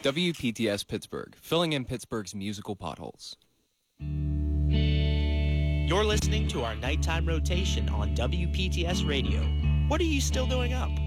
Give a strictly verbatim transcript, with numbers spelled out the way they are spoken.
W P T S Pittsburgh, filling in Pittsburgh's musical potholes. You're listening to our nighttime rotation on W P T S Radio. What are you still doing up?